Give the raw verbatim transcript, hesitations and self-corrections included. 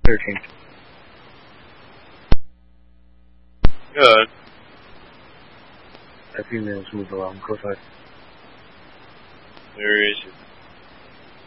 Thirteen. Good. A few minutes moved along. Go ahead. Where is it?